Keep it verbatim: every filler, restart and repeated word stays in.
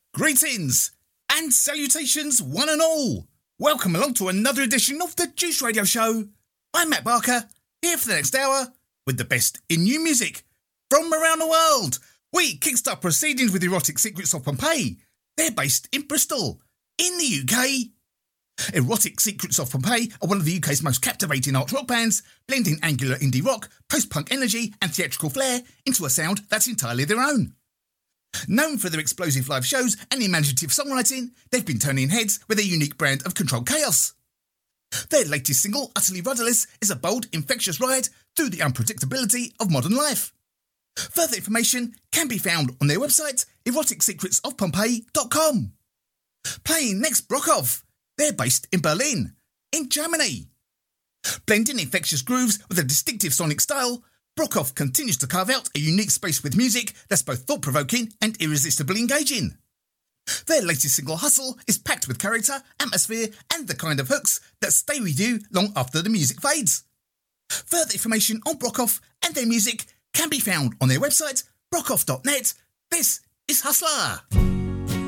Greetings and salutations, one and all. Welcome along to another edition of the Juice Radio Show. I'm Matt Barker, here for the next hour with the best in new music from around the world. We kickstart proceedings with Erotic Secrets of Pompeii. They're based in Bristol, in the U K. Erotic Secrets of Pompeii are one of the U K's most captivating art rock bands, blending angular indie rock, post-punk energy and theatrical flair into a sound that's entirely their own. Known for their explosive live shows and imaginative songwriting, they've been turning heads with their unique brand of controlled chaos. Their latest single, Utterly Rudderless, is a bold, infectious ride through the unpredictability of modern life. Further information can be found on their website, erotic secrets of pompeii dot com. Playing next, Brockhoff. They're based in Berlin, in Germany. Blending infectious grooves with a distinctive sonic style, Brockhoff continues to carve out a unique space with music that's both thought-provoking and irresistibly engaging. Their latest single, Hustle, is packed with character, atmosphere and the kind of hooks that stay with you long after the music fades. Further information on Brockhoff and their music can be found on their website, brockhoff dot net. This is Hustler.